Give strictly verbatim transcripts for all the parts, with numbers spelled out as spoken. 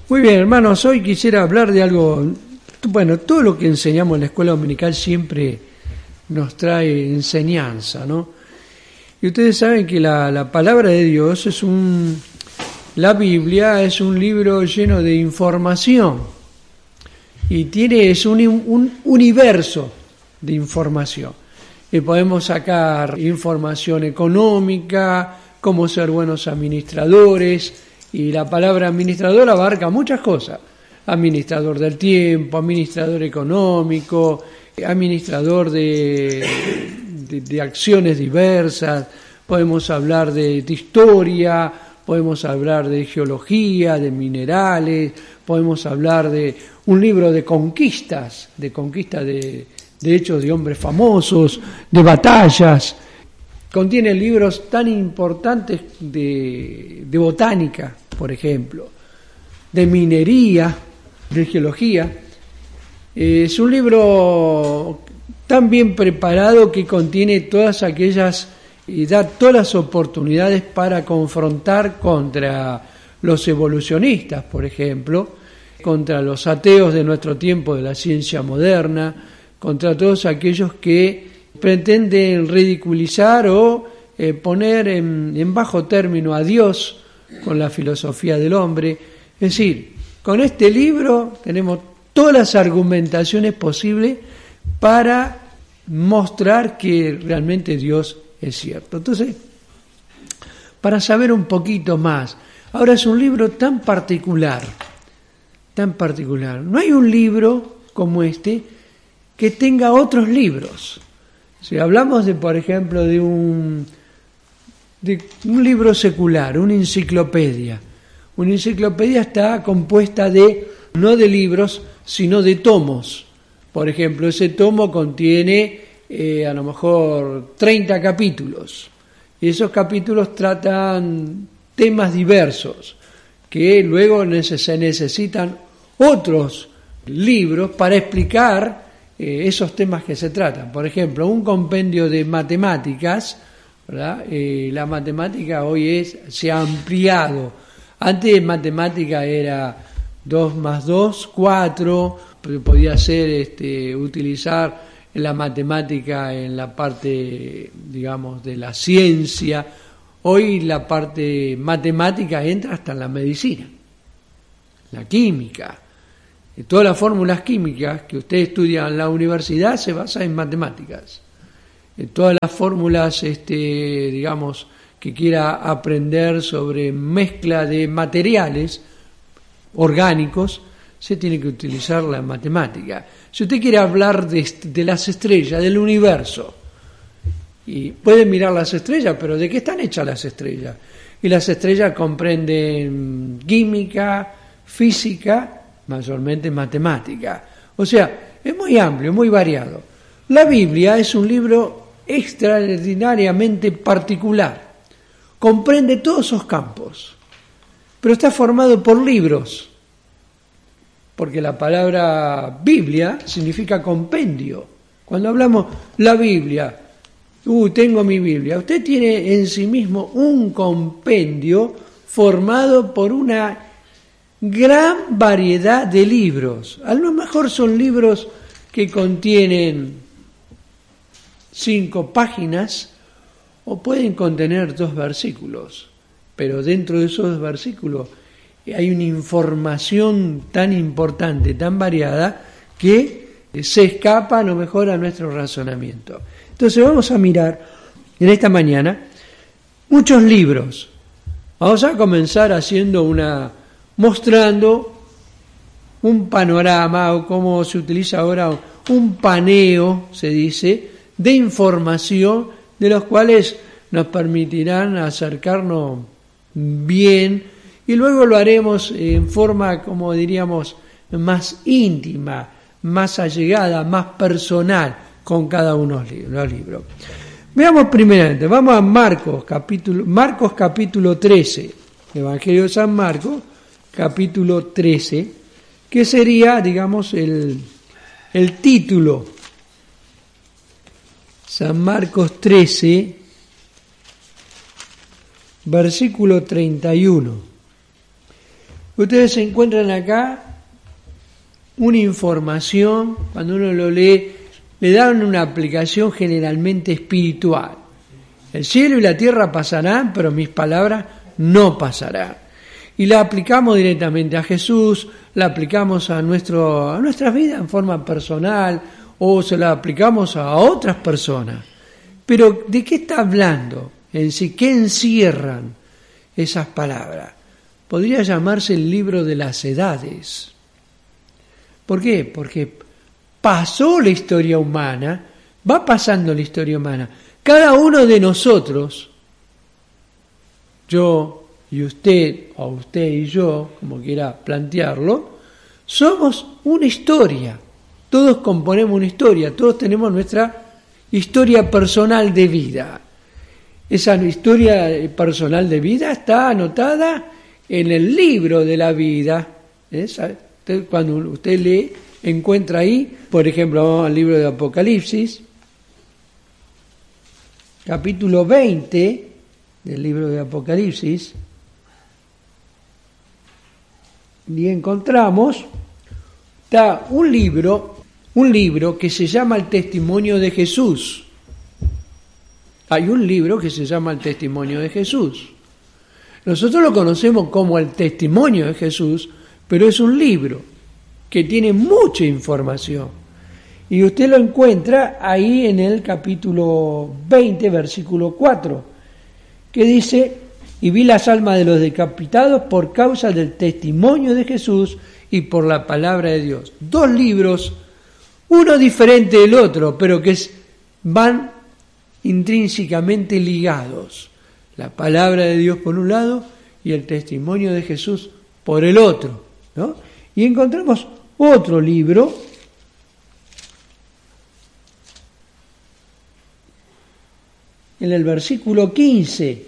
Muy bien, hermanos, hoy quisiera hablar de algo, bueno, todo lo que enseñamos en la escuela dominical siempre nos trae enseñanza, ¿no? Y ustedes saben que la, la palabra de Dios es un, la Biblia es un libro lleno de información y tiene, es un, un universo de información. Y podemos sacar información económica, cómo ser buenos administradores. Y la palabra administrador abarca muchas cosas. Administrador del tiempo, administrador económico, administrador de, de, de acciones diversas. Podemos hablar de, de historia, podemos hablar de geología, de minerales, podemos hablar de un libro de conquistas, de conquistas de, de hechos de hombres famosos, de batallas. Contiene libros tan importantes de, de botánica, por ejemplo, de minería, de geología. Es un libro tan bien preparado que contiene todas aquellas y da todas las oportunidades para confrontar contra los evolucionistas, por ejemplo, contra los ateos de nuestro tiempo de la ciencia moderna, contra todos aquellos que pretenden ridiculizar o eh, poner en, en bajo término a Dios con la filosofía del hombre. Es decir, con este libro tenemos todas las argumentaciones posibles para mostrar que realmente Dios es cierto. Entonces, para saber un poquito más, ahora es un libro tan particular, tan particular. No hay un libro como este que tenga otros libros. Si hablamos de, por ejemplo, de un, de un libro secular, una enciclopedia, una enciclopedia está compuesta de, no de libros, sino de tomos. Por ejemplo, ese tomo contiene eh, a lo mejor treinta capítulos, y esos capítulos tratan temas diversos, que luego se necesitan otros libros para explicar esos temas que se tratan. Por ejemplo, un compendio de matemáticas, ¿verdad? Eh, la matemática hoy es, se ha ampliado. Antes matemática era dos más dos, cuatro, podía ser este, utilizar la matemática en la parte, digamos, de la ciencia. Hoy la parte matemática entra hasta en la medicina, la química. Todas las fórmulas químicas que usted estudia en la universidad se basan en matemáticas. Todas las fórmulas, este, digamos, que quiera aprender sobre mezcla de materiales orgánicos, se tiene que utilizar la matemática. Si usted quiere hablar de, de las estrellas, del universo, y puede mirar las estrellas, pero ¿de qué están hechas las estrellas? Y las estrellas comprenden química, física, mayormente matemática. O sea, es muy amplio, muy variado. La Biblia es un libro extraordinariamente particular. Comprende todos esos campos, pero está formado por libros, porque la palabra Biblia significa compendio. Cuando hablamos la Biblia, uh, tengo mi Biblia, usted tiene en sí mismo un compendio formado por una gran variedad de libros. A lo mejor son libros que contienen cinco páginas o pueden contener dos versículos, pero dentro de esos versículos hay una información tan importante, tan variada, que se escapa a lo mejor a nuestro razonamiento. Entonces vamos a mirar en esta mañana muchos libros. Vamos a comenzar haciendo una mostrando un panorama, o como se utiliza ahora, un paneo, se dice, de información, de los cuales nos permitirán acercarnos bien, y luego lo haremos en forma, como diríamos, más íntima, más allegada, más personal, con cada uno de los libros. Veamos primeramente, vamos a Marcos, capítulo, Marcos capítulo trece, Evangelio de San Marcos, capítulo trece, que sería, digamos, el, el título. San Marcos trece, versículo treinta y uno. Ustedes se encuentran acá una información, cuando uno lo lee, le dan una aplicación generalmente espiritual. El cielo y la tierra pasarán, pero mis palabras no pasarán. Y la aplicamos directamente a Jesús, la aplicamos a, nuestro, a nuestras vidas en forma personal, o se la aplicamos a otras personas. Pero, ¿de qué está hablando en sí? ¿Qué encierran esas palabras? Podría llamarse el libro de las edades. ¿Por qué? Porque pasó la historia humana, va pasando la historia humana. Cada uno de nosotros, yo y usted, o usted y yo, como quiera plantearlo, somos una historia. Todos componemos una historia, todos tenemos nuestra historia personal de vida. Esa historia personal de vida está anotada en el libro de la vida. ¿Eh? Cuando usted lee, encuentra ahí, por ejemplo, vamos al libro de Apocalipsis, capítulo veinte del libro de Apocalipsis, y encontramos, está un libro, un libro que se llama El Testimonio de Jesús. Hay un libro que se llama El Testimonio de Jesús. Nosotros lo conocemos como el Testimonio de Jesús, pero es un libro que tiene mucha información. Y usted lo encuentra ahí en el capítulo veinte, versículo cuatro, que dice: y vi las almas de los decapitados por causa del testimonio de Jesús y por la palabra de Dios. Dos libros, uno diferente del otro, pero que van intrínsecamente ligados. La palabra de Dios por un lado y el testimonio de Jesús por el otro, ¿no? Y encontramos otro libro, en el versículo quince,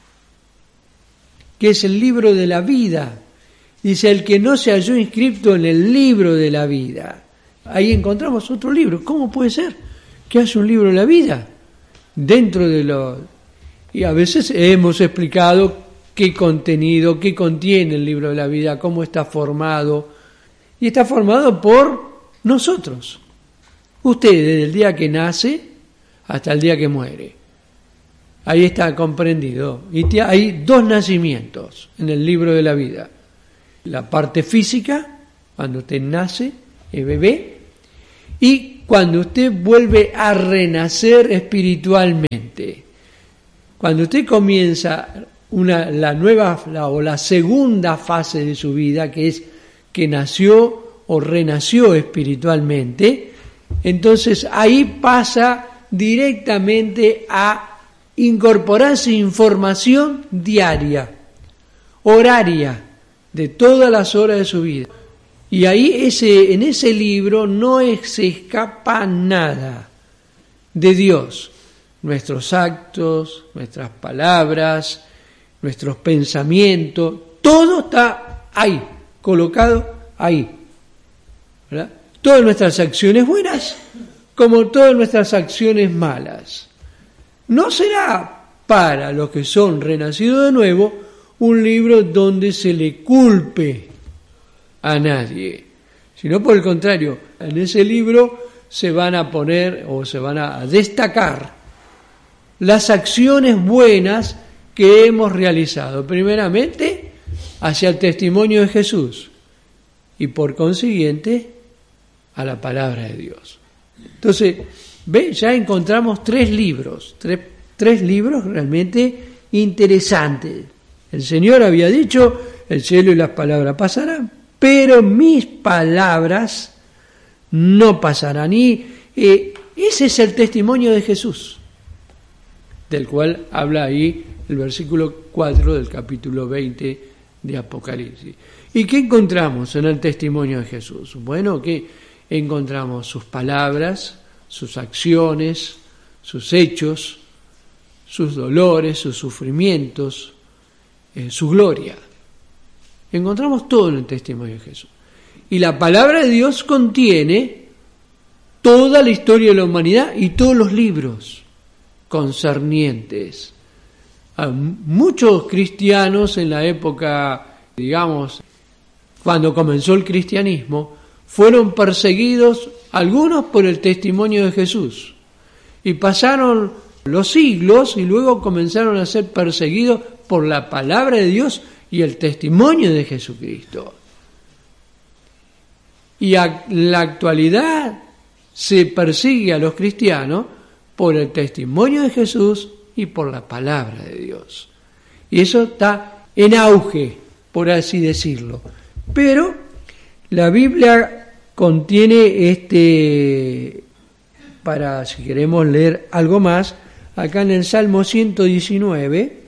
que es el libro de la vida. Dice: el que no se halló inscrito en el libro de la vida. Ahí encontramos otro libro. ¿Cómo puede ser que haya un libro de la vida dentro de lo...? Y a veces hemos explicado qué contenido, qué contiene el libro de la vida, cómo está formado. Y está formado por nosotros. Usted, desde el día que nace hasta el día que muere. Ahí está comprendido. Y hay dos nacimientos en el libro de la vida. La parte física, cuando usted nace, es bebé, y cuando usted vuelve a renacer espiritualmente. Cuando usted comienza una, la nueva la, o la segunda fase de su vida, que es que nació o renació espiritualmente, entonces ahí pasa directamente a incorporarse información diaria, horaria, de todas las horas de su vida. Y ahí ese, en ese libro no es, se escapa nada de Dios. Nuestros actos, nuestras palabras, nuestros pensamientos, todo está ahí, colocado ahí, ¿verdad? Todas nuestras acciones buenas como todas nuestras acciones malas. No será para los que son renacidos de nuevo un libro donde se le culpe a nadie, sino por el contrario, en ese libro se van a poner o se van a destacar las acciones buenas que hemos realizado, primeramente hacia el testimonio de Jesús y por consiguiente a la palabra de Dios. Entonces, ve, ya encontramos tres libros, tres, tres libros realmente interesantes. El Señor había dicho: el cielo y las palabras pasarán, pero mis palabras no pasarán. Y eh, ese es el testimonio de Jesús, del cual habla ahí el versículo cuatro del capítulo veinte de Apocalipsis. ¿Y qué encontramos en el testimonio de Jesús? Bueno, que encontramos sus palabras, sus acciones, sus hechos, sus dolores, sus sufrimientos, eh, su gloria. Encontramos todo en el testimonio de Jesús. Y la palabra de Dios contiene toda la historia de la humanidad y todos los libros concernientes. A muchos cristianos en la época, digamos, cuando comenzó el cristianismo, fueron perseguidos algunos por el testimonio de Jesús. Y pasaron los siglos y luego comenzaron a ser perseguidos por la palabra de Dios y el testimonio de Jesucristo. Y en la actualidad se persigue a los cristianos por el testimonio de Jesús y por la palabra de Dios. Y eso está en auge, por así decirlo. Pero la Biblia contiene este, para si queremos leer algo más, acá en el Salmo ciento diecinueve,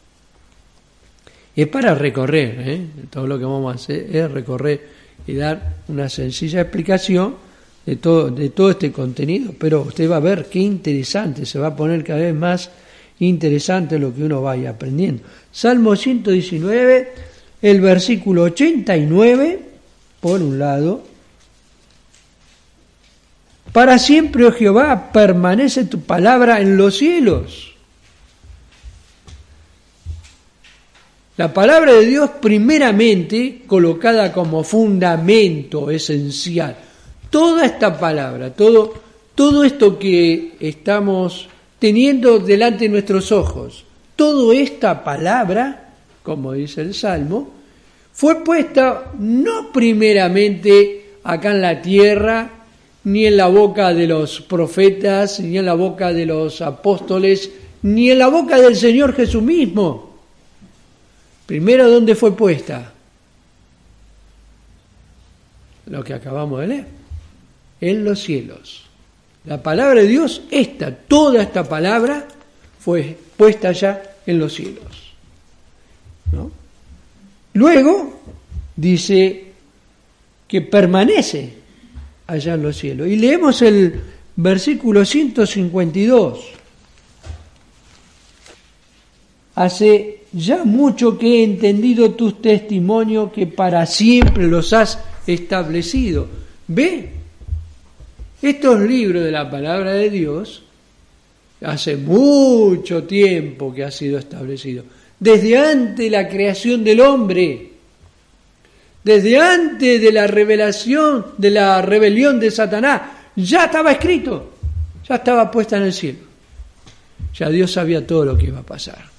es para recorrer, ¿eh? Todo lo que vamos a hacer es recorrer y dar una sencilla explicación de todo, de todo este contenido, pero usted va a ver qué interesante, se va a poner cada vez más interesante lo que uno vaya aprendiendo. Salmo ciento diecinueve, el versículo ochenta y nueve, por un lado: para siempre, oh Jehová, permanece tu palabra en los cielos. La palabra de Dios primeramente colocada como fundamento esencial. Toda esta palabra, todo, todo esto que estamos teniendo delante de nuestros ojos, toda esta palabra, como dice el Salmo, fue puesta no primeramente acá en la tierra, ni en la boca de los profetas, ni en la boca de los apóstoles, ni en la boca del Señor Jesús mismo. Primero, ¿dónde fue puesta? Lo que acabamos de leer. En los cielos. La palabra de Dios, esta, toda esta palabra, fue puesta ya en los cielos, ¿no? Luego, dice que permanece allá en los cielos. Y leemos el versículo ciento cincuenta y dos. Hace ya mucho que he entendido tus testimonios, que para siempre los has establecido. ¿Ve? Estos libros de la palabra de Dios, hace mucho tiempo que ha sido establecido. Desde antes de la creación del hombre, desde antes de la revelación, de la rebelión de Satanás, ya estaba escrito, ya estaba puesta en el cielo. Ya Dios sabía todo lo que iba a pasar.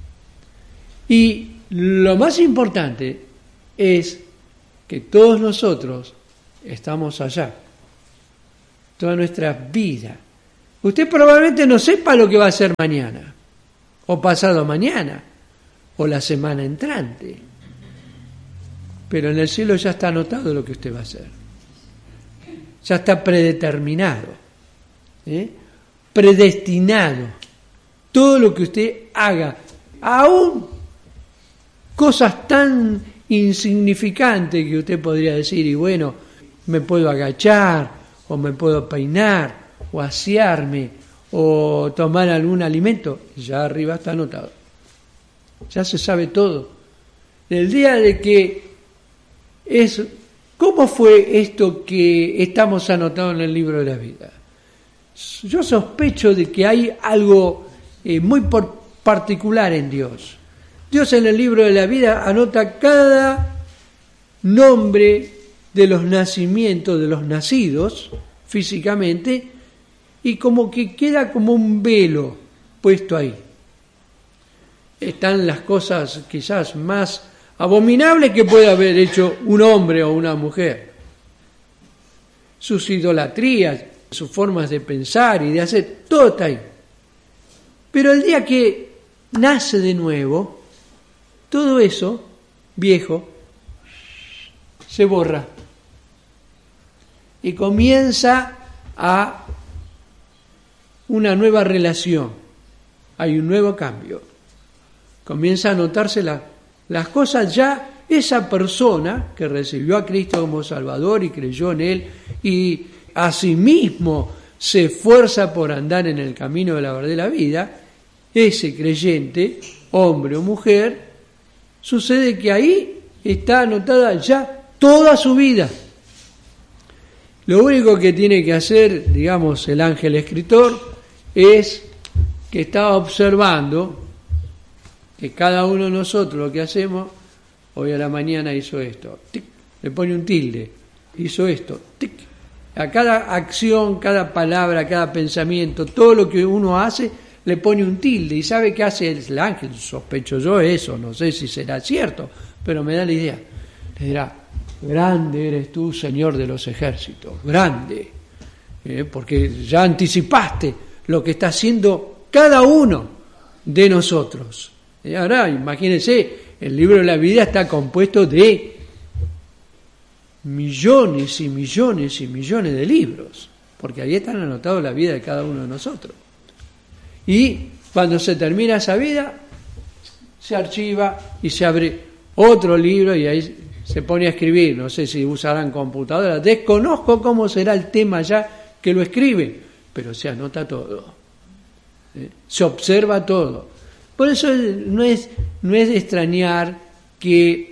Y lo más importante es que todos nosotros estamos allá, toda nuestra vida. Usted probablemente no sepa lo que va a hacer mañana, o pasado mañana, o la semana entrante, pero en el cielo ya está anotado lo que usted va a hacer. Ya está predeterminado, ¿eh? predestinado. Todo lo que usted haga, aún cosas tan insignificantes que usted podría decir, y bueno, me puedo agachar, o me puedo peinar, o asearme, o tomar algún alimento, ya arriba está anotado. Ya se sabe todo. El día de que es, ¿cómo fue esto que estamos anotados en el libro de la vida? Yo sospecho de que hay algo eh, muy por particular en Dios. Dios en el libro de la vida anota cada nombre de los nacimientos, de los nacidos físicamente, y como que queda como un velo puesto ahí. Están las cosas quizás más abominables que puede haber hecho un hombre o una mujer. Sus idolatrías, sus formas de pensar y de hacer, todo está ahí. Pero el día que nace de nuevo, todo eso, viejo, se borra. Y comienza a una nueva relación. Hay un nuevo cambio. Comienza a notarse la, las cosas ya. Esa persona que recibió a Cristo como Salvador y creyó en Él y asimismo se esfuerza por andar en el camino de la verdad y la vida, ese creyente, hombre o mujer, sucede que ahí está anotada ya toda su vida. Lo único que tiene que hacer, digamos, el ángel escritor es que está observando que cada uno de nosotros lo que hacemos, hoy a la mañana hizo esto, tic, le pone un tilde. Hizo esto. Tic. A cada acción, cada palabra, cada pensamiento, todo lo que uno hace, le pone un tilde. ¿Y sabe qué hace el ángel? Sospecho yo eso, no sé si será cierto, pero me da la idea. Le dirá, grande eres tú, Señor de los ejércitos, grande, eh, porque ya anticipaste lo que está haciendo cada uno de nosotros. Y ahora, imagínense, el libro de la vida está compuesto de millones y millones y millones de libros, porque ahí están anotados la vida de cada uno de nosotros. Y cuando se termina esa vida, se archiva y se abre otro libro y ahí se pone a escribir. No sé si usarán computadora, desconozco cómo será el tema ya que lo escriben, pero se anota todo, ¿eh? Se observa todo. Por eso no es, no es de extrañar que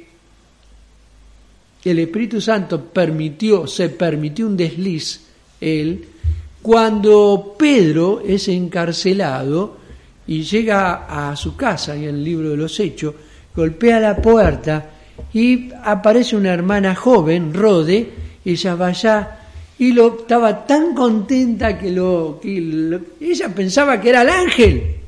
el Espíritu Santo permitió, se permitió un desliz, él, cuando Pedro es encarcelado y llega a su casa, y en el libro de los Hechos, golpea la puerta y aparece una hermana joven, Rode, ella va allá y lo, estaba tan contenta que, lo, que lo, ella pensaba que era el ángel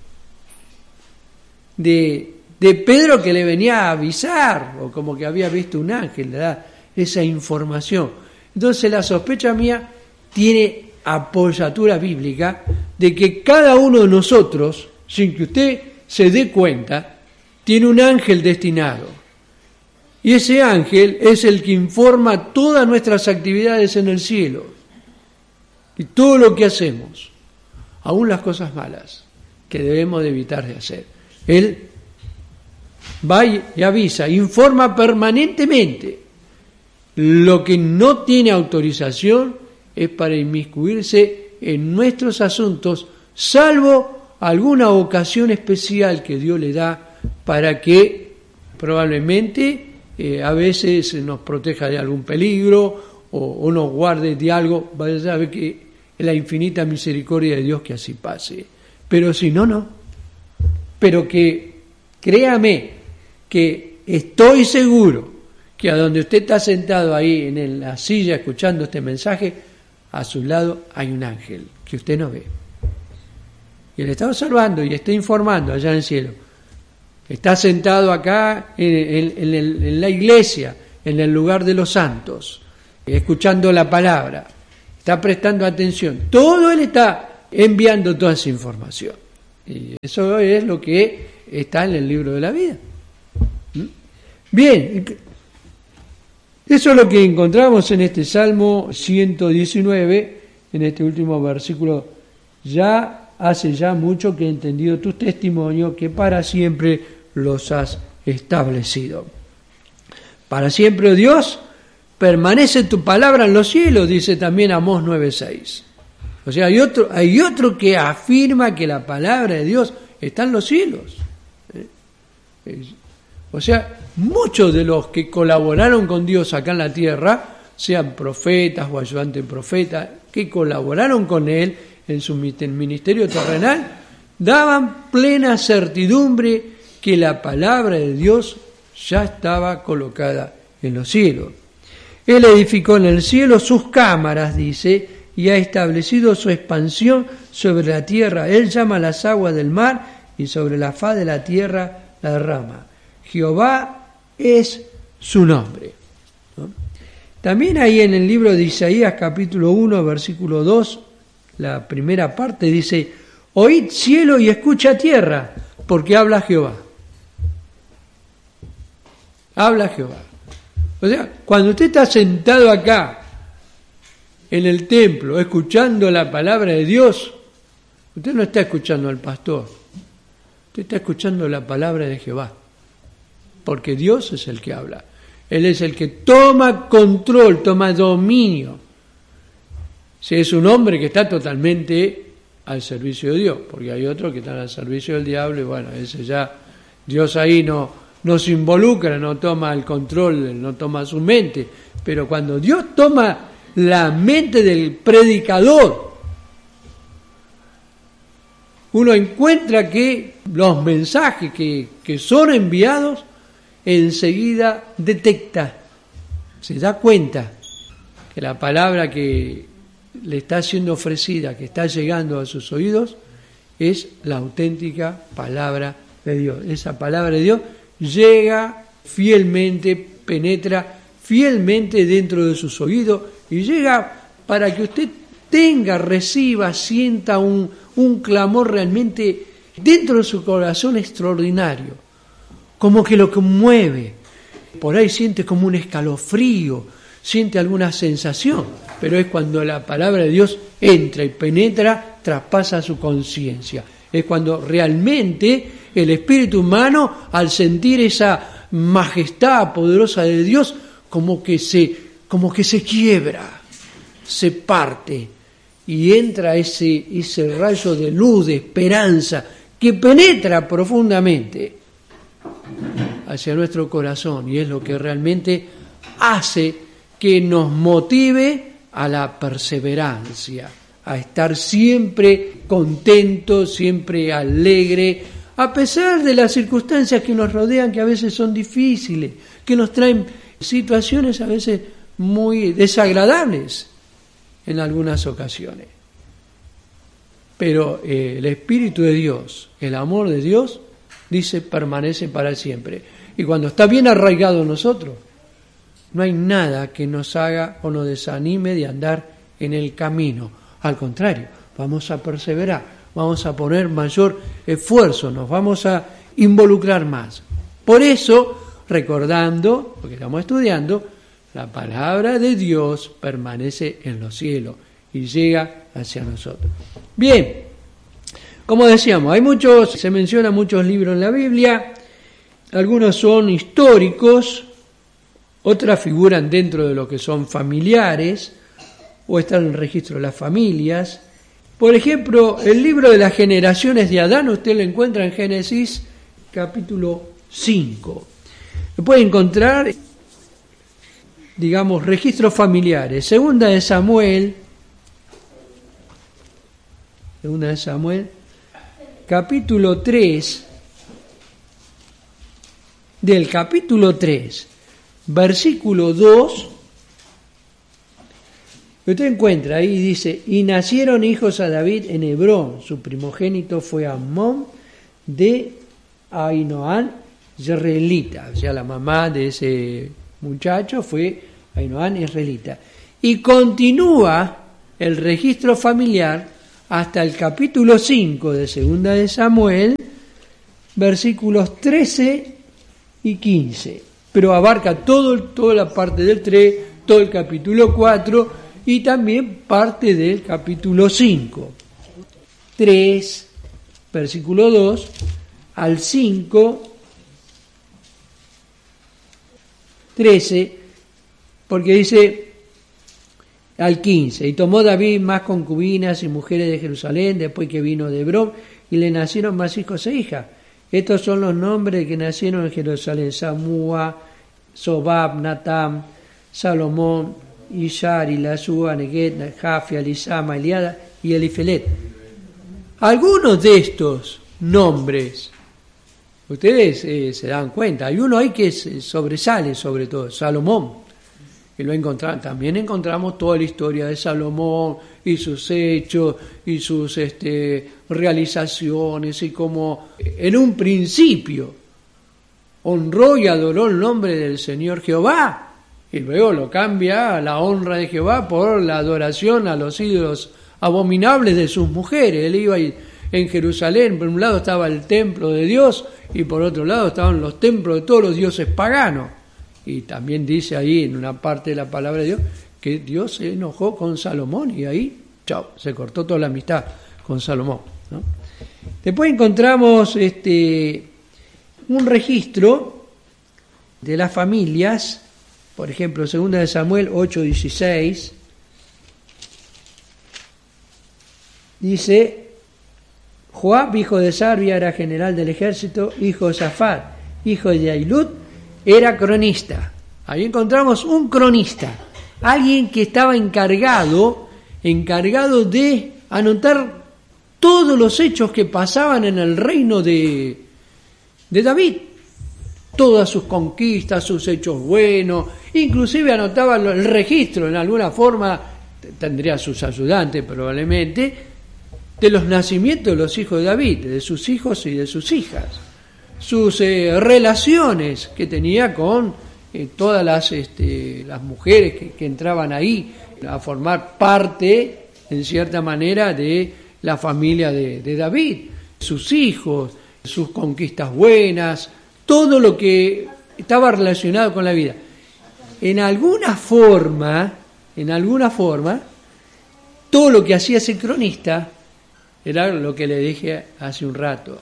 de, de Pedro que le venía a avisar, o como que había visto un ángel, le da esa información. Entonces la sospecha mía tiene apoyatura bíblica de que cada uno de nosotros, sin que usted se dé cuenta, tiene un ángel destinado. Y ese ángel es el que informa todas nuestras actividades en el cielo. Y todo lo que hacemos, aún las cosas malas, que debemos de evitar de hacer. Él va y avisa, informa permanentemente. Lo que no tiene autorización es para inmiscuirse en nuestros asuntos, salvo alguna ocasión especial que Dios le da para que probablemente eh, a veces nos proteja de algún peligro o, o nos guarde de algo. Vaya a saber que es la infinita misericordia de Dios que así pase. Pero si no, no. Pero que, créame, que estoy seguro que a donde usted está sentado ahí en la silla escuchando este mensaje, a su lado hay un ángel que usted no ve. Y él está observando y está informando allá en el cielo. Está sentado acá en, en, en, el, en la iglesia, en el lugar de los santos, escuchando la palabra, está prestando atención. Todo él está enviando toda esa información. Y eso es lo que está en el libro de la vida. Bien, eso es lo que encontramos en este Salmo ciento diecinueve, en este último versículo. Ya hace ya mucho que he entendido tus testimonios, que para siempre los has establecido. Para siempre, oh Dios, permanece tu palabra en los cielos, dice también Amós nueve seis. O sea, hay otro, hay otro que afirma que la palabra de Dios está en los cielos. O sea, muchos de los que colaboraron con Dios acá en la tierra, sean profetas o ayudantes profetas, que colaboraron con Él en su ministerio terrenal, daban plena certidumbre que la palabra de Dios ya estaba colocada en los cielos. Él edificó en el cielo sus cámaras, dice, y ha establecido su expansión sobre la tierra. Él llama las aguas del mar y sobre la faz de la tierra la derrama. Jehová es su nombre, ¿no? También ahí en el libro de Isaías capítulo uno, versículo dos, la primera parte dice, oíd cielo y escucha tierra, porque habla Jehová. Habla Jehová. O sea, cuando usted está sentado acá, en el templo, escuchando la palabra de Dios, usted no está escuchando al pastor, usted está escuchando la palabra de Jehová. Porque Dios es el que habla. Él es el que toma control, toma dominio. Si es un hombre que está totalmente al servicio de Dios, porque hay otros que están al servicio del diablo y bueno, ese ya, Dios ahí no, no se involucra, no toma el control, no toma su mente. Pero cuando Dios toma la mente del predicador, uno encuentra que los mensajes que, que son enviados enseguida detecta se da cuenta que la palabra que le está siendo ofrecida, que está llegando a sus oídos, es la auténtica palabra de Dios. Esa palabra de Dios llega fielmente, penetra fielmente dentro de sus oídos y llega para que usted tenga, reciba, sienta un, un clamor realmente dentro de su corazón extraordinario, como que lo conmueve. Por ahí siente como un escalofrío, siente alguna sensación, pero es cuando la palabra de Dios entra y penetra, traspasa su conciencia. Es cuando realmente el espíritu humano, al sentir esa majestad poderosa de Dios, como que se, como que se quiebra, se parte y entra ese, ese rayo de luz, de esperanza, que penetra profundamente hacia nuestro corazón y es lo que realmente hace que nos motive a la perseverancia, a estar siempre contento, siempre alegre, a pesar de las circunstancias que nos rodean, que a veces son difíciles, que nos traen situaciones a veces muy desagradables en algunas ocasiones. Pero eh, el Espíritu de Dios, el amor de Dios, dice, permanece para siempre. Y cuando está bien arraigado en nosotros, no hay nada que nos haga o nos desanime de andar en el camino. Al contrario, vamos a perseverar, vamos a poner mayor esfuerzo, nos vamos a involucrar más. Por eso, recordando, porque estamos estudiando, la palabra de Dios permanece en los cielos y llega hacia nosotros. Bien, como decíamos, hay muchos, se mencionan muchos libros en la Biblia, algunos son históricos, otras figuran dentro de lo que son familiares o están en el registro de las familias. Por ejemplo, el libro de las generaciones de Adán, usted lo encuentra en Génesis capítulo cinco. Lo puede encontrar, digamos, registros familiares. Segunda de Samuel, Segunda de Samuel, capítulo tres, del capítulo tres, versículo dos, usted encuentra ahí, dice, y nacieron hijos a David en Hebrón, su primogénito fue Amón de Ahinoam israelita, o sea, la mamá de ese muchacho fue Ahinoam israelita. Y continúa el registro familiar hasta el capítulo cinco de Segunda de Samuel, versículos trece y quince, pero abarca todo, toda la parte del tres, todo el capítulo cuatro y también parte del capítulo cinco. tres, versículo dos, al cinco, trece, porque dice al quince, y tomó David más concubinas y mujeres de Jerusalén después que vino de Hebrón, y le nacieron más hijos e hijas. Estos son los nombres que nacieron en Jerusalén: Samúa, Sobab, Natam, Salomón, Ishar, Ilasúa, Neguet, Jafia, Elisama, Eliada y Elifelet. Algunos de estos nombres, ustedes eh, se dan cuenta, hay uno ahí que sobresale sobre todo, Salomón, que lo encontramos, también encontramos toda la historia de Salomón y sus hechos y sus este, realizaciones y cómo en un principio honró y adoró el nombre del Señor Jehová y luego lo cambia a la honra de Jehová por la adoración a los ídolos abominables de sus mujeres. Él iba en Jerusalén, por un lado estaba el templo de Dios y por otro lado estaban los templos de todos los dioses paganos. Y también dice ahí en una parte de la palabra de Dios que Dios se enojó con Salomón y ahí, chao, se cortó toda la amistad con Salomón, ¿no? Después encontramos este, un registro de las familias, por ejemplo, Segunda de Samuel ocho dieciséis, dice, Joab, hijo de Sarvia, era general del ejército, hijo de Zafat, hijo de Ahilud, era cronista. Ahí encontramos un cronista, alguien que estaba encargado, encargado de anotar todos los hechos que pasaban en el reino de, de David. todas sus conquistas, sus hechos buenos, inclusive anotaba el registro en alguna forma, tendría sus ayudantes probablemente, de los nacimientos de los hijos de David, de sus hijos y de sus hijas, sus eh, relaciones que tenía con eh, todas las, este, las mujeres que, que entraban ahí a formar parte, en cierta manera, de la familia de, de David, sus hijos, sus conquistas buenas, todo lo que estaba relacionado con la vida. En alguna forma, en alguna forma, todo lo que hacía ese cronista era lo que le dije hace un rato.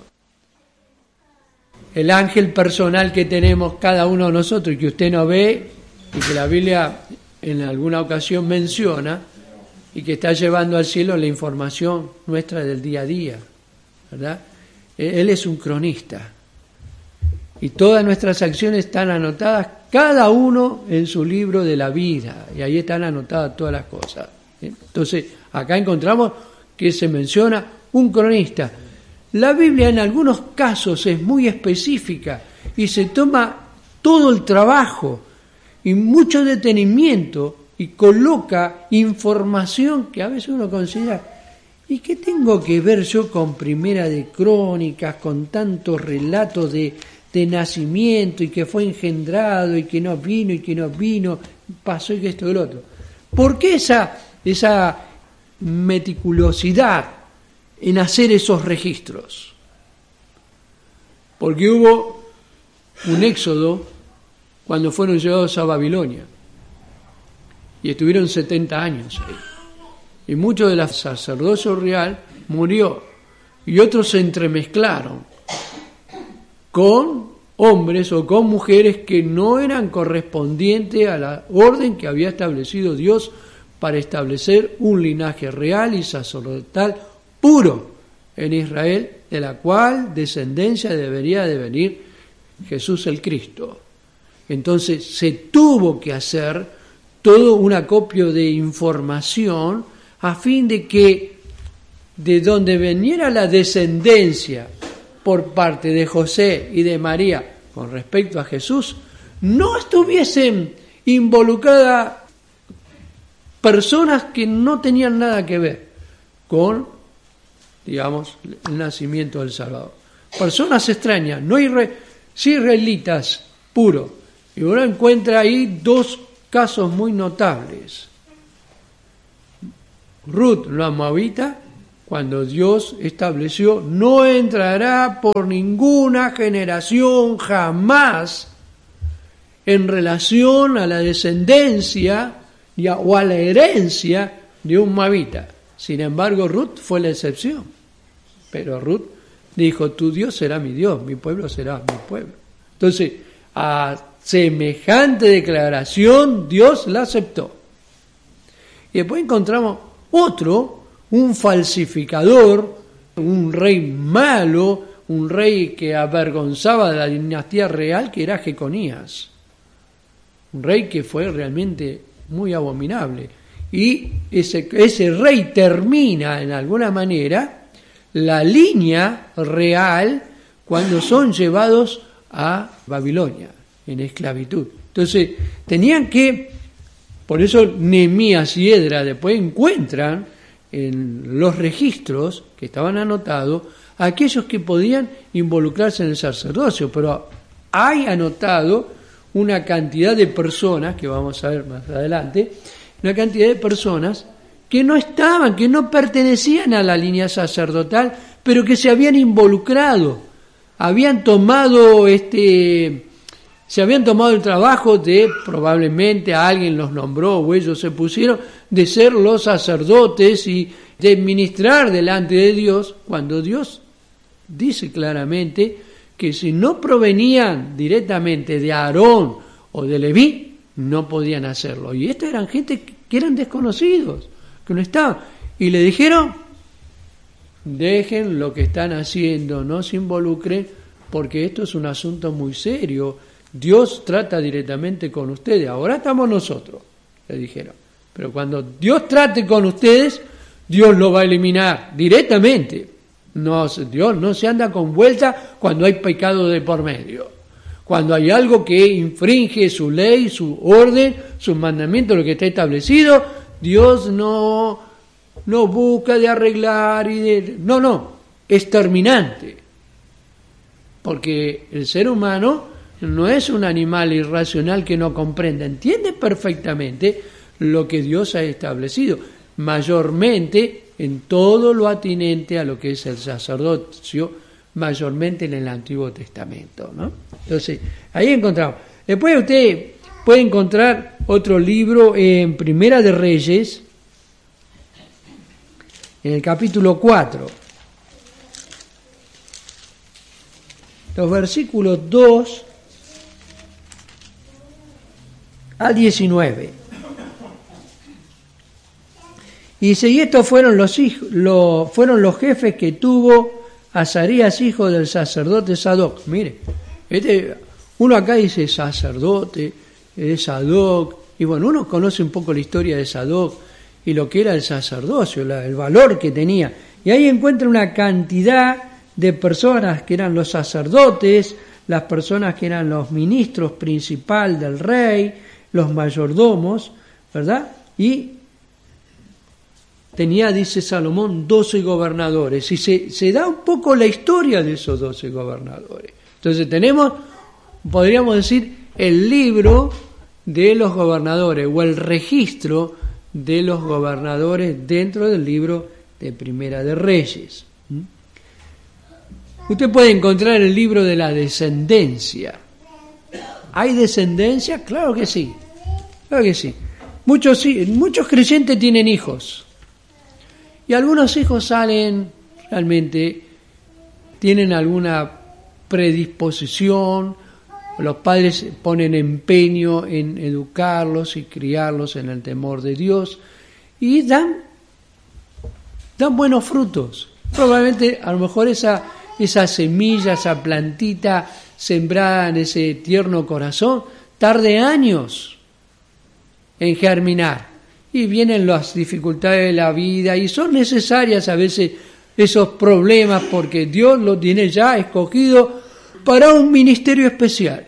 El ángel personal que tenemos cada uno de nosotros y que usted no ve y que la Biblia en alguna ocasión menciona y que está llevando al cielo la información nuestra del día a día, ¿verdad? Él es un cronista y todas nuestras acciones están anotadas, cada uno en su libro de la vida, y ahí están anotadas todas las cosas. Entonces, acá encontramos que se menciona un cronista. La Biblia en algunos casos es muy específica y se toma todo el trabajo y mucho detenimiento y coloca información que a veces uno considera, ¿y qué tengo que ver yo con Primera de Crónicas, con tantos relatos de, de nacimiento y que fue engendrado y que no vino y que no vino, pasó y que esto y lo otro? ¿Por qué esa, esa meticulosidad en hacer esos registros? Porque hubo un éxodo cuando fueron llevados a Babilonia y estuvieron setenta años ahí. Y mucho del sacerdocio real murió y otros se entremezclaron con hombres o con mujeres que no eran correspondientes a la orden que había establecido Dios para establecer un linaje real y sacerdotal puro en Israel, de la cual descendencia debería de venir Jesús el Cristo. Entonces se tuvo que hacer todo un acopio de información a fin de que de donde viniera la descendencia por parte de José y de María con respecto a Jesús, no estuviesen involucradas personas que no tenían nada que ver con, digamos, el nacimiento del Salvador. Personas extrañas, no isra- sí israelitas puros. Y uno encuentra ahí dos casos muy notables. Ruth, la moabita, cuando Dios estableció, no entrará por ninguna generación jamás en relación a la descendencia o a la herencia de un moabita. Sin embargo, Ruth fue la excepción. Pero Ruth dijo, tu Dios será mi Dios, mi pueblo será mi pueblo. Entonces, a semejante declaración, Dios la aceptó. Y después encontramos otro, un falsificador, un rey malo, un rey que avergonzaba de la dinastía real, que era Jeconías. Un rey que fue realmente muy abominable. Y ese, ese rey termina, en alguna manera, la línea real cuando son llevados a Babilonia, en esclavitud. Entonces, tenían que, por eso Nehemías y Esdras después encuentran en los registros que estaban anotados a aquellos que podían involucrarse en el sacerdocio, pero hay anotado una cantidad de personas, que vamos a ver más adelante, una cantidad de personas que no estaban, que no pertenecían a la línea sacerdotal, pero que se habían involucrado, habían tomado este, se habían tomado el trabajo de, probablemente a alguien los nombró o ellos se pusieron, de ser los sacerdotes y de ministrar delante de Dios, cuando Dios dice claramente que si no provenían directamente de Aarón o de Leví, no podían hacerlo. Y estas eran gente que eran desconocidos, que no estaban. Y le dijeron, dejen lo que están haciendo, no se involucren, porque esto es un asunto muy serio. Dios trata directamente con ustedes. Ahora estamos nosotros, le dijeron. Pero cuando Dios trate con ustedes, Dios lo va a eliminar directamente. No, Dios no se anda con vuelta cuando hay pecado de por medio. Cuando hay algo que infringe su ley, su orden, sus mandamientos, lo que está establecido, Dios no, no busca de arreglar y de... No, no, es terminante. Porque el ser humano no es un animal irracional que no comprende, entiende perfectamente lo que Dios ha establecido, mayormente en todo lo atinente a lo que es el sacerdocio, mayormente en el Antiguo Testamento, ¿no? Entonces, ahí encontramos. Después usted puede encontrar otro libro en Primera de Reyes, en el capítulo cuatro. Los versículos dos al diecinueve. Y dice, y estos fueron los, hijos, los, fueron los jefes que tuvo Azarías, hijo del sacerdote Sadoc. Mire, este, uno acá dice sacerdote, es Sadoc, y bueno, uno conoce un poco la historia de Sadoc y lo que era el sacerdocio, la, el valor que tenía. Y ahí encuentra una cantidad de personas que eran los sacerdotes, las personas que eran los ministros principales del rey, los mayordomos, ¿verdad? Y tenía, dice Salomón, doce gobernadores, y se, se da un poco la historia de esos doce gobernadores. Entonces tenemos, podríamos decir, el libro de los gobernadores, o el registro de los gobernadores dentro del libro de Primera de Reyes. ¿Mm? Usted puede encontrar el libro de la descendencia. ¿Hay descendencia? Claro que sí, claro que sí. Muchos, muchos creyentes tienen hijos. Y algunos hijos salen, realmente, tienen alguna predisposición, los padres ponen empeño en educarlos y criarlos en el temor de Dios, y dan, dan buenos frutos. Probablemente, a lo mejor esa, esa semilla, esa plantita sembrada en ese tierno corazón, tarde años en germinar. Y vienen las dificultades de la vida y son necesarias a veces esos problemas porque Dios lo tiene ya escogido para un ministerio especial.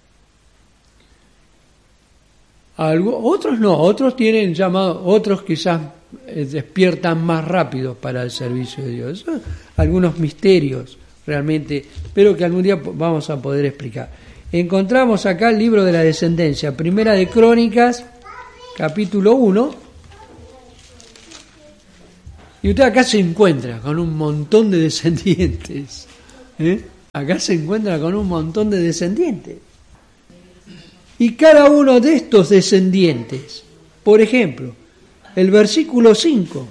Algo, otros no, otros tienen llamado, otros quizás despiertan más rápido para el servicio de Dios. Son algunos misterios realmente, pero que algún día vamos a poder explicar. Encontramos acá el libro de la descendencia, Primera de Crónicas, capítulo uno, y usted acá se encuentra con un montón de descendientes. ¿eh? Acá se encuentra con un montón de descendientes. Y cada uno de estos descendientes, por ejemplo, el versículo cinco,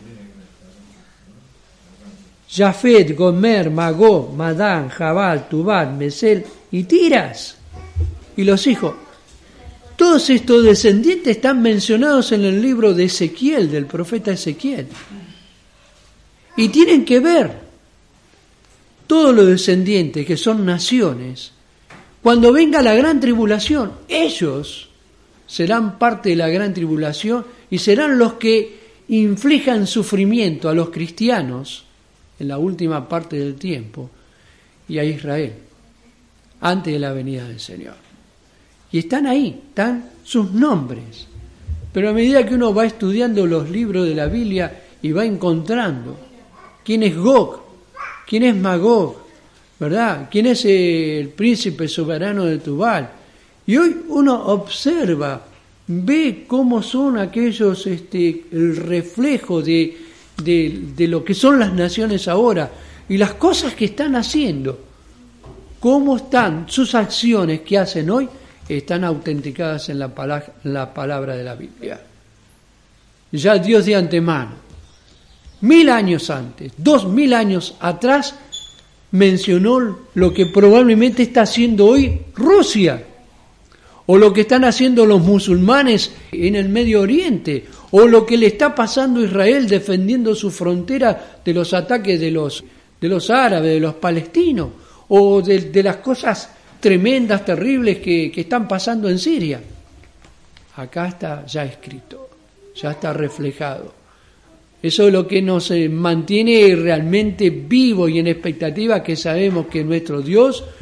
Jafet, Gomer, Magog, Madán, Jabal, Tubal, Mesel y Tiras, y los hijos. Todos estos descendientes están mencionados en el libro de Ezequiel, del profeta Ezequiel. Y tienen que ver todos los descendientes, que son naciones, cuando venga la gran tribulación, ellos serán parte de la gran tribulación y serán los que inflijan sufrimiento a los cristianos en la última parte del tiempo y a Israel, antes de la venida del Señor. Y están ahí, están sus nombres. Pero a medida que uno va estudiando los libros de la Biblia y va encontrando quién es Gog, quién es Magog, ¿verdad? ¿Quién es el príncipe soberano de Tubal? Y hoy uno observa, ve cómo son aquellos, este, el reflejo de, de, de lo que son las naciones ahora y las cosas que están haciendo, cómo están sus acciones que hacen hoy, están autenticadas en la palabra, en la palabra de la Biblia. Ya Dios de antemano, mil años antes, dos mil años atrás, mencionó lo que probablemente está haciendo hoy Rusia, o lo que están haciendo los musulmanes en el Medio Oriente, o lo que le está pasando a Israel defendiendo su frontera de los ataques de los, de los árabes, de los palestinos, o de, de las cosas tremendas, terribles que, que están pasando en Siria. Acá está ya escrito, ya está reflejado. Eso es lo que nos mantiene realmente vivos y en expectativa, que sabemos que nuestro Dios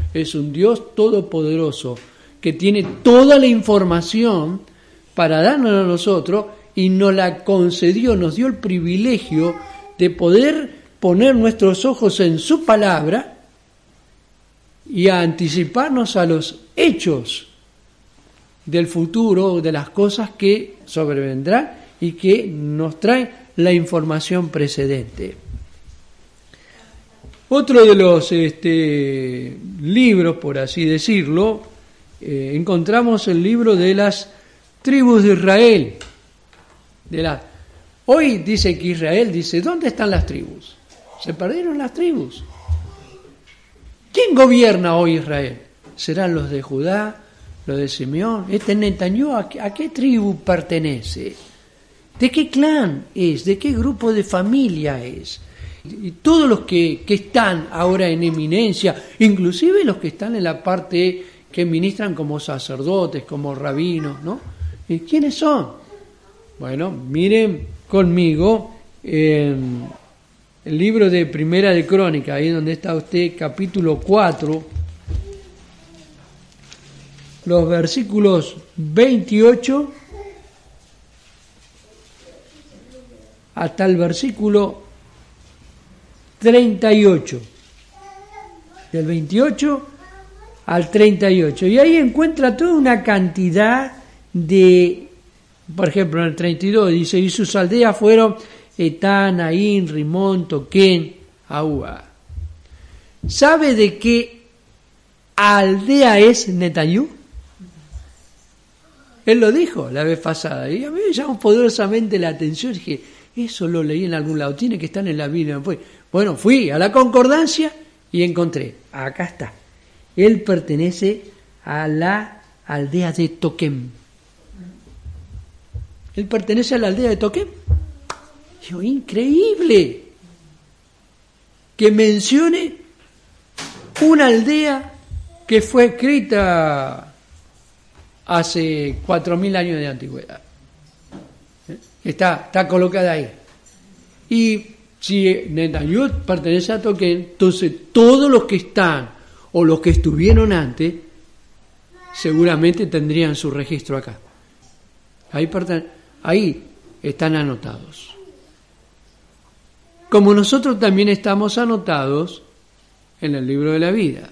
es un Dios todopoderoso que tiene toda la información para darnos a nosotros y nos la concedió, nos dio el privilegio de poder poner nuestros ojos en su palabra y a anticiparnos a los hechos del futuro, de las cosas que sobrevendrán y que nos traen la información precedente. Otro de los este, libros, por así decirlo, eh, encontramos el libro de las tribus de Israel. De la... Hoy dice que Israel dice, ¿dónde están las tribus? Se perdieron las tribus. ¿Quién gobierna hoy Israel? ¿Serán los de Judá, los de Simeón? ¿Este Netanyahu a qué, a qué tribu pertenece? ¿De qué clan es? ¿De qué grupo de familia es? Y todos los que, que están ahora en eminencia, inclusive los que están en la parte que ministran como sacerdotes, como rabinos, ¿no? ¿Y quiénes son? Bueno, miren conmigo eh, el libro de Primera de Crónica, ahí donde está usted, capítulo cuatro, los versículos veintiocho hasta el versículo treinta y ocho, del veintiocho al treinta y ocho, y ahí encuentra toda una cantidad de, por ejemplo, en el treinta y dos dice, y sus aldeas fueron Etán, Aín, Rimón, Toquén, Ahúa. ¿Sabe de qué aldea es Netanyahu? Él lo dijo la vez pasada, y a mí me llamó poderosamente la atención, dije, eso lo leí en algún lado, tiene que estar en la Biblia. Bueno, fui a la concordancia y encontré, acá está, él pertenece a la aldea de Toquén. Él pertenece a la aldea de Toquén. Digo, increíble que mencione una aldea que fue escrita hace cuatro mil años de antigüedad. Está, está colocada ahí. Y si Netanyahu pertenece a Toquén, entonces todos los que están o los que estuvieron antes seguramente tendrían su registro acá. Ahí, pertene- ahí están anotados. Como nosotros también estamos anotados en el libro de la vida.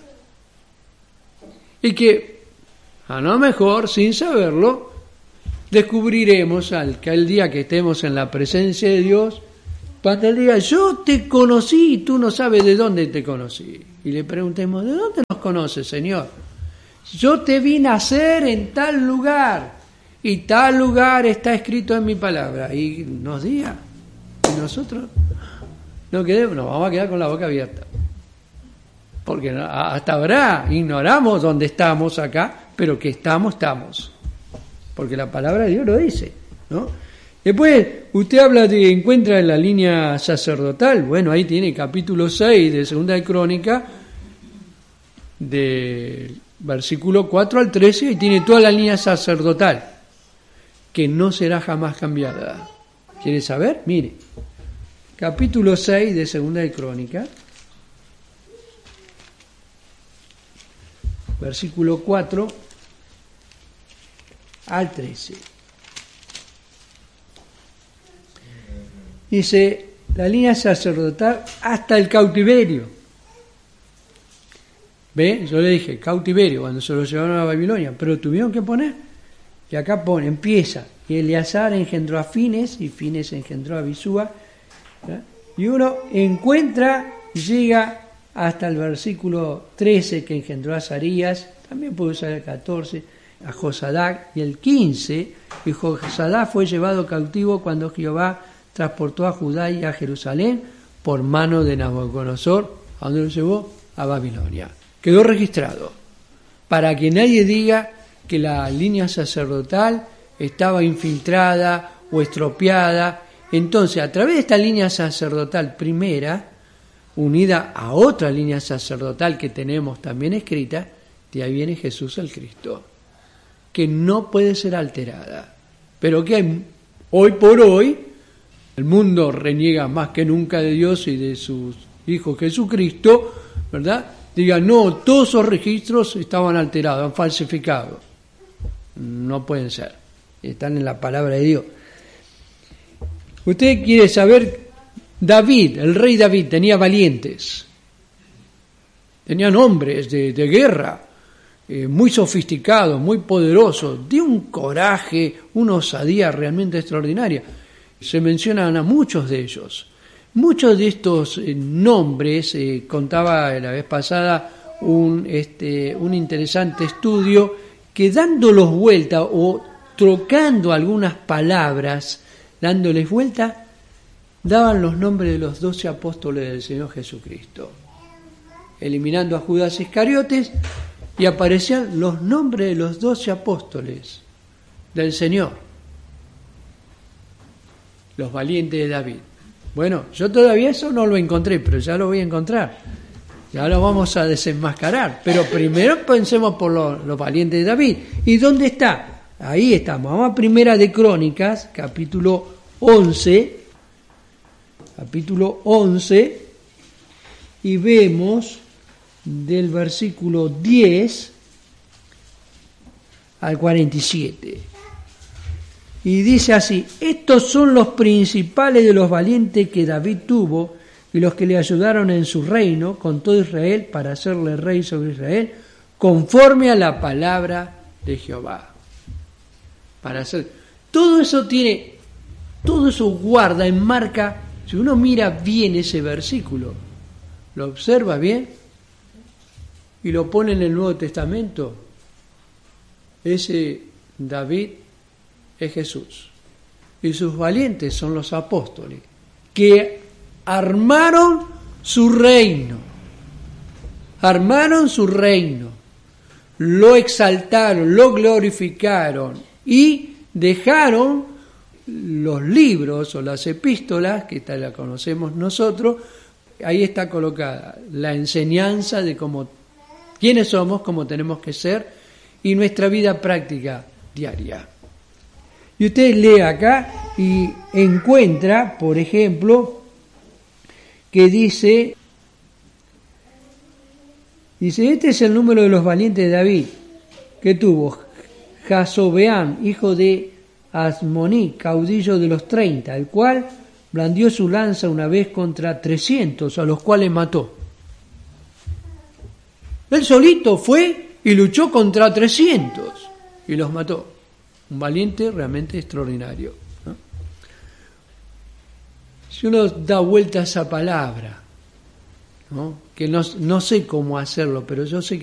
Y que, a lo mejor, sin saberlo, descubriremos al que el día que estemos en la presencia de Dios, cuando él diga, yo te conocí y tú no sabes de dónde te conocí. Y le preguntemos, ¿de dónde nos conoces, Señor? Yo te vi nacer en tal lugar y tal lugar está escrito en mi palabra. Y nos diga, y nosotros no quedemos, nos vamos a quedar con la boca abierta. Porque hasta ahora ignoramos dónde estamos acá, pero que estamos, estamos. Porque la palabra de Dios lo dice, ¿no? Después, usted habla de, encuentra en la línea sacerdotal, bueno, ahí tiene capítulo seis de Segunda de Crónica, del versículo cuatro al trece, y tiene toda la línea sacerdotal, que no será jamás cambiada. ¿Quiere saber? Mire, capítulo seis de Segunda de Crónica, versículo cuatro al trece. Dice, la línea sacerdotal hasta el cautiverio. ¿Ve? Yo le dije, cautiverio, cuando se lo llevaron a Babilonia, pero tuvieron que poner, y acá pone, empieza, y Eleazar engendró a Fines, y Fines engendró a Bisúa, ¿verdad? Y uno encuentra, llega hasta el versículo trece, que engendró a Azarías, también puede usar el catorce, a Josadac, y el quince, y Josadac fue llevado cautivo cuando Jehová transportó a Judá y a Jerusalén por mano de Nabucodonosor. ¿A dónde lo llevó? A Babilonia. Quedó registrado, para que nadie diga que la línea sacerdotal estaba infiltrada o estropeada. Entonces, a través de esta línea sacerdotal primera, unida a otra línea sacerdotal que tenemos también escrita, de ahí viene Jesús el Cristo, que no puede ser alterada, pero que hoy por hoy el mundo reniega más que nunca de Dios y de su Hijo Jesucristo, ¿verdad? diga, no, todos esos registros estaban alterados, han falsificado. No pueden ser. Están en la palabra de Dios. Usted quiere saber, David, el rey David, tenía valientes. Tenían hombres de, de guerra, eh, muy sofisticados, muy poderosos, de un coraje, una osadía realmente extraordinaria. Se mencionan a muchos de ellos. Muchos de estos eh, nombres, eh, contaba la vez pasada un, este, un interesante estudio, que dándolos vuelta o trocando algunas palabras, dándoles vuelta, daban los nombres de los doce apóstoles del Señor Jesucristo. Eliminando a Judas Iscariotes, y aparecían los nombres de los doce apóstoles del Señor. Los valientes de David. Bueno, yo todavía eso no lo encontré, pero ya lo voy a encontrar. Ya lo vamos a desenmascarar. Pero primero pensemos por los, los valientes de David. ¿Y dónde está? Ahí estamos. Vamos a Primera de Crónicas, capítulo once. Capítulo once. Y vemos del versículo diez al cuarenta y siete. Y dice así: estos son los principales de los valientes que David tuvo y los que le ayudaron en su reino con todo Israel para hacerle rey sobre Israel, conforme a la palabra de Jehová. Para hacer todo eso tiene, todo eso guarda, enmarca. Si uno mira bien ese versículo, lo observa bien y lo pone en el Nuevo Testamento, ese David es Jesús. Y sus valientes son los apóstoles, que armaron su reino. Armaron su reino. Lo exaltaron, lo glorificaron y dejaron los libros o las epístolas, que esta la conocemos nosotros. Ahí está colocada la enseñanza de cómo, quiénes somos, cómo tenemos que ser y nuestra vida práctica diaria. Y usted lee acá y encuentra, por ejemplo, que dice, dice, este es el número de los valientes de David, que tuvo Jasobeán, hijo de Asmoní, caudillo de los treinta, el cual blandió su lanza una vez contra trescientos, a los cuales mató. Él solito fue y luchó contra trescientos y los mató. Un valiente realmente extraordinario, ¿no? Si uno da vuelta a esa palabra, ¿no? Que no, no sé cómo hacerlo, pero yo sé que